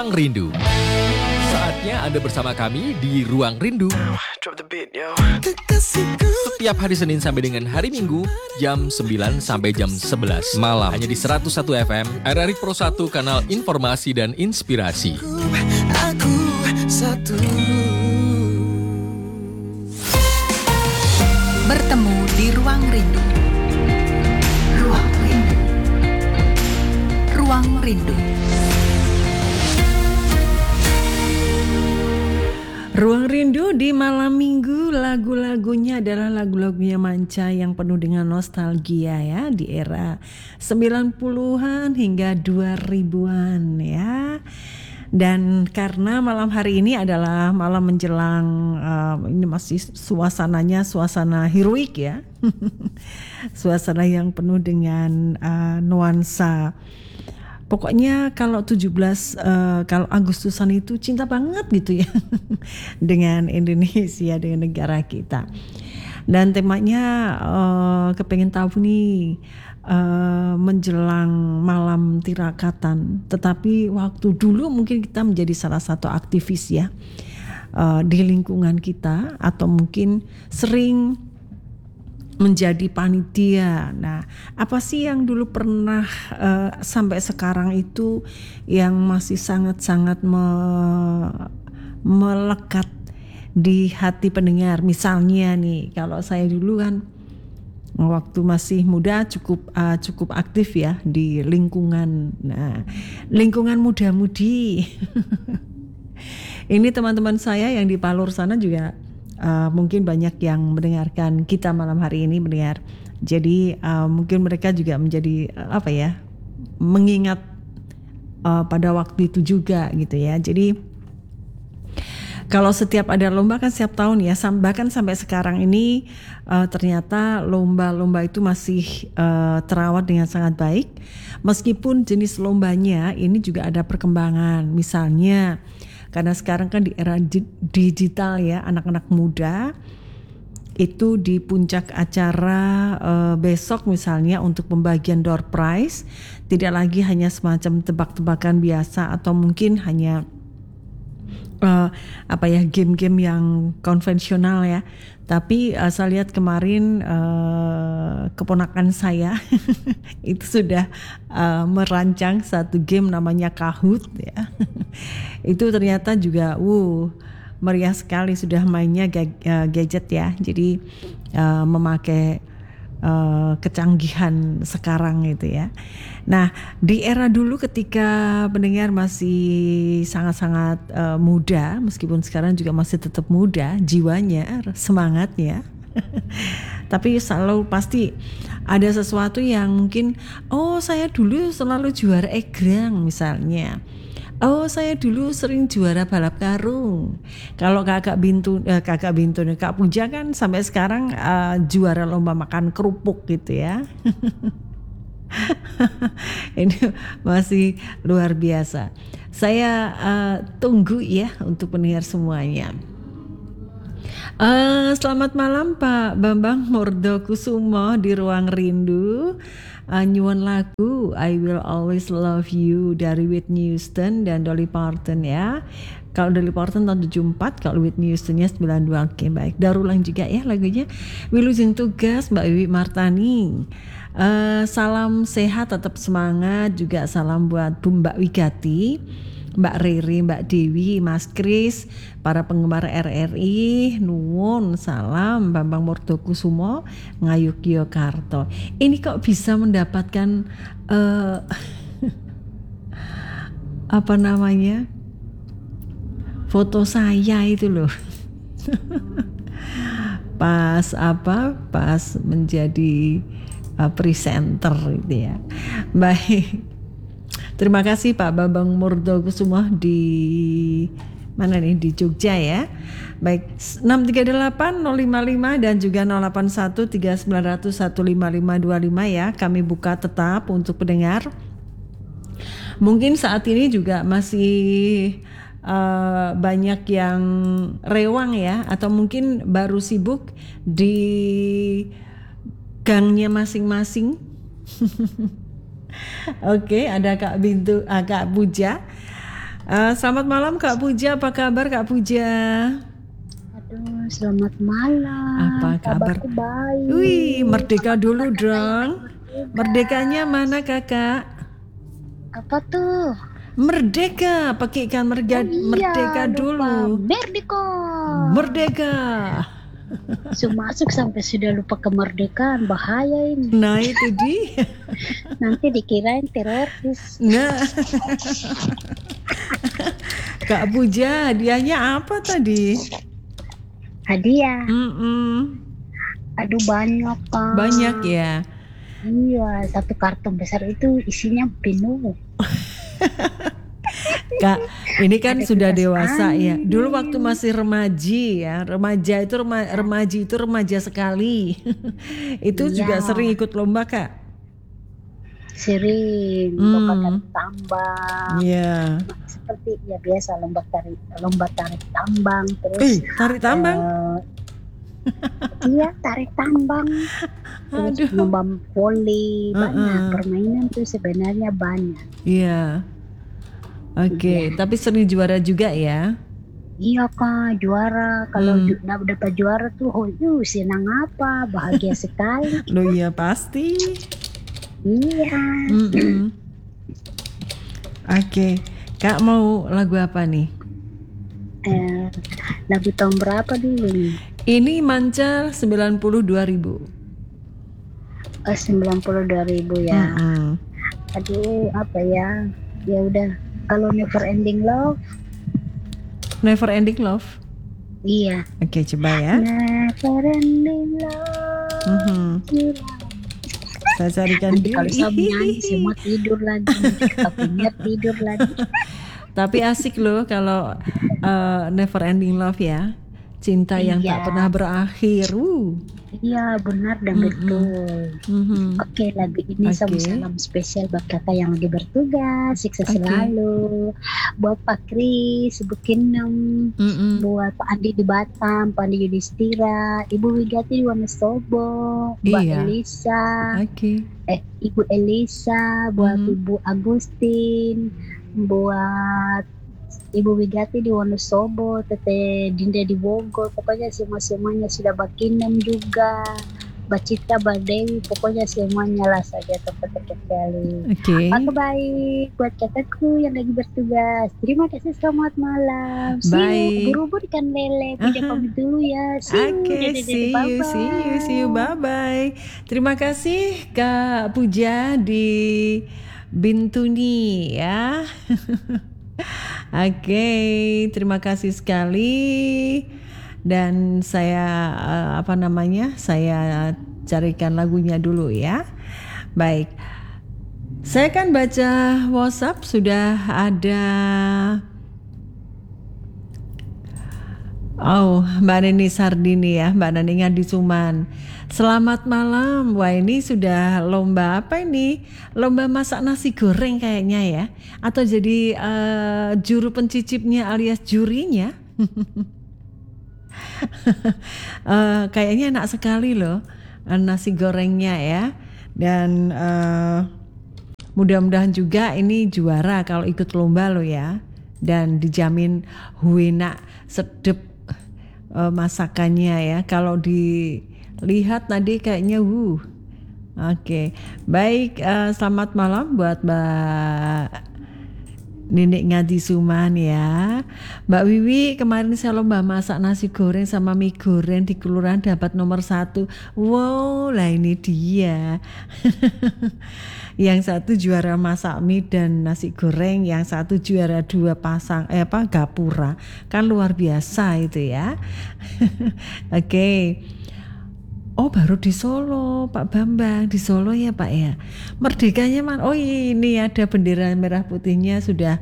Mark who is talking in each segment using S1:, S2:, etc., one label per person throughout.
S1: Ruang Rindu. Saatnya Anda bersama kami di Ruang Rindu. Setiap hari Senin sampai dengan hari Minggu, jam 9 sampai jam 11 malam. Hanya di 101 FM, RRI Pro 1, kanal informasi dan inspirasi.
S2: Aku satu.
S3: Bertemu di Ruang Rindu. Ruang Rindu. Ruang Rindu.
S4: Ruang Rindu di malam minggu, lagu-lagunya adalah lagu-lagunya Manca yang penuh dengan nostalgia ya, di era 90-an hingga 2000-an ya. Dan karena malam hari ini adalah malam menjelang, ini masih suasananya suasana heroik ya. Suasana yang penuh dengan nuansa. Pokoknya kalau 17 kalau Agustusan itu cinta banget gitu ya dengan Indonesia, dengan negara kita. Dan temanya kepengen tahu nih menjelang malam tirakatan. Tetapi waktu dulu mungkin kita menjadi salah satu aktivis ya di lingkungan kita, atau mungkin sering menjadi panitia. Nah, apa sih yang dulu pernah sampai sekarang itu yang masih sangat-sangat melekat di hati pendengar? Misalnya nih, kalau saya dulu kan waktu masih muda cukup aktif ya di lingkungan. Nah, lingkungan muda-mudi. Ini teman-teman saya yang di Palur sana juga mungkin banyak yang mendengarkan kita malam hari ini mendengar. Jadi mungkin mereka juga menjadi mengingat pada waktu itu juga gitu ya. Jadi kalau setiap ada lomba kan setiap tahun ya, bahkan sampai sekarang ini ternyata lomba-lomba itu masih terawat dengan sangat baik. Meskipun jenis lombanya ini juga ada perkembangan. Misalnya karena sekarang kan di era digital ya, anak-anak muda itu di puncak acara besok misalnya untuk pembagian door prize tidak lagi hanya semacam tebak-tebakan biasa atau mungkin hanya game-game yang konvensional ya. Tapi saya lihat kemarin keponakan saya itu sudah merancang satu game namanya Kahoot ya. Itu ternyata juga meriah sekali, sudah mainnya gadget ya. Jadi memakai kecanggihan sekarang gitu ya. Nah, di era dulu ketika pendengar masih sangat-sangat muda, meskipun sekarang juga masih tetap muda jiwanya, semangatnya. Tapi selalu pasti ada sesuatu yang mungkin, saya dulu selalu juara egrang misalnya. Saya dulu sering juara balap karung. Kalau Kak Puja kan sampai sekarang juara lomba makan kerupuk gitu ya. Ini masih luar biasa. Saya tunggu ya untuk pendengar semuanya. Selamat malam Pak Bambang Murdokusumo di Ruang Rindu. Nyuwun lagu I Will Always Love You dari Whitney Houston dan Dolly Parton ya. Kalau Dolly Parton tahun 74, kalau Whitney Houstonnya 92. Oke, baik. Darulang juga ya lagunya. Wilujeng tugas Mbak Wiwi Martani. Salam sehat, tetap semangat. Juga salam buat Bu Mbak Wigati, Mbak Riri, Mbak Dewi, Mas Kris, para penggemar RRI, nuwun salam Bambang Murdokusumo, Ngayogyakarta. Ini kok bisa mendapatkan foto saya itu loh. Pas menjadi presenter gitu ya. Baik. Terima kasih Pak Bambang Murdokusumo di mana nih, di Jogja ya. Baik, 638 055 dan juga 081 3900 15525 ya. Kami buka tetap untuk pendengar. Mungkin saat ini juga masih banyak yang rewang ya, atau mungkin baru sibuk di gangnya masing-masing. Oke, ada Kak Puja. Selamat malam Kak Puja, apa kabar Kak Puja?
S5: Aduh, selamat malam.
S4: Apa kabar?
S5: Kabarku baik.
S4: Wih, merdeka dulu dong. Merdekanya mana kakak?
S5: Apa tuh?
S4: Merdeka, pakai ikan merdeka
S5: lupa.
S4: dulu. Merdeka.
S5: Masuk sampai sudah lupa kemerdekaan, bahaya ini.
S4: Nah itu dia.
S5: Nanti dikirain teroris.
S4: Nah, Kak Puja, hadiahnya apa tadi?
S5: Hadiah.
S4: Mm-mm.
S5: Aduh banyak Kak.
S4: Banyak ya.
S5: Iya, satu karton besar itu isinya penuh.
S4: Kak, ini kan
S5: Ada
S4: sudah
S5: kipas
S4: dewasa ya.
S5: angin.
S4: Dulu waktu masih remaja ya, remaja itu remaja sekali. Itu juga
S5: Iya.
S4: sering ikut lomba Kak.
S5: Sering lomba tarik tambang.
S4: Iya.
S5: Seperti ya biasa lomba tarik tambang terus
S4: Tarik tambang.
S5: Iya, tarik tambang. Terus
S4: Aduh.
S5: lomba voli, banyak permainan tuh sebenarnya banyak.
S4: Iya. Oke, tapi sering juara juga ya.
S5: Iya Kak, juara. Kalau dapat juara tuh, senang apa, bahagia sekali.
S4: Loh iya pasti.
S5: Iya.
S4: Mm-mm. Oke, Kak mau lagu apa nih?
S5: Lagu tahun berapa dulu nih?
S4: Ini Mancar 92.000.
S5: 92.000 ya.
S4: Mm-mm.
S5: Aduh, apa ya? Ya udah. Kalau Never Ending Love,
S4: Never Ending Love.
S5: iya.
S4: Oke, coba ya.
S5: Never Ending Love.
S4: Mhm. Saya carikan
S5: Nanti
S4: dulu.
S5: kalau saya nyanyi semua tidur lagi, kepingin tidur lagi.
S4: Tapi asik loh kalau Never Ending Love ya. Cinta yang
S5: Iya.
S4: tak pernah berakhir.
S5: Iya benar dan betul.
S4: Mhm.
S5: Oke, lagu ini
S4: Oke.
S5: salam spesial buat kakak yang lagi bertugas, sukses
S4: Oke.
S5: selalu. Buat Pak Kris, Ibu Kinem,
S4: Mm-mm.
S5: buat Pak Andi di Batam, Pak Andi Yudhistira, Ibu Wigati di Wonosobo, Mbak
S4: Iya.
S5: Elisa,
S4: Oke.
S5: Ibu Elisa, buat
S4: Mhm.
S5: Ibu Agustin, buat Ibu Wigati di Wonosobo, Tete Dinda di Bogor, pokoknya semuanya sudah Bakinem juga, Mbak Citra, Mbak Dewi, pokoknya semuanya lah saja tepat-tepat sekali.
S4: Oke.
S5: Apa baik buat kakakku yang lagi bertugas. Terima kasih, selamat malam. See
S4: Baik.
S5: you. Buru-buru ikan lele. Tidak
S4: Aha.
S5: pamit dulu ya. See you.
S4: Oke,
S5: Dadah,
S4: see you, bye-bye. Terima kasih Kak Puja di Bintuni ya. Oke, terima kasih sekali. Dan saya saya carikan lagunya dulu ya. Baik. Saya akan baca WhatsApp, sudah ada. Oh, Mbak Neni Sardini ya, Mbak Neni Ngandisuman. Selamat malam. Wah, ini sudah lomba apa ini? Lomba masak nasi goreng kayaknya ya. Atau jadi juru pencicipnya alias jurinya. Kayaknya enak sekali loh nasi gorengnya ya. Dan mudah-mudahan juga ini juara kalau ikut lomba loh ya. Dan dijamin enak, sedep masakannya ya. Kalau dilihat tadi kayaknya Oke. Baik, selamat malam buat Mbak Nenek Ngandisuman ya. Mbak Wiwi, kemarin saya lomba masak nasi goreng sama mie goreng di kelurahan dapat nomor 1. Wow, lah ini dia. Yang satu juara masak mie dan nasi goreng, yang satu juara 2 gapura. Kan luar biasa itu ya. Oke. Oh, baru di Solo, Pak Bambang. Di Solo ya, Pak ya. Merdekanya oh ini ada bendera merah putihnya sudah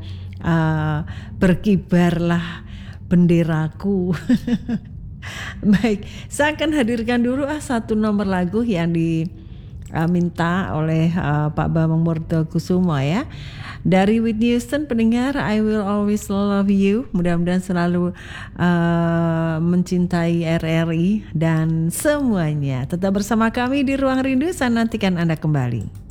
S4: berkibarlah benderaku. Baik, saya akan hadirkan dulu satu nomor lagu yang diminta oleh Pak Bambang Murdokusumo ya. Dari Whitney Houston, pendengar, I Will Always Love You. Mudah-mudahan selalu mencintai RRI dan semuanya. Tetap bersama kami di Ruang Rindu, saya nantikan Anda kembali.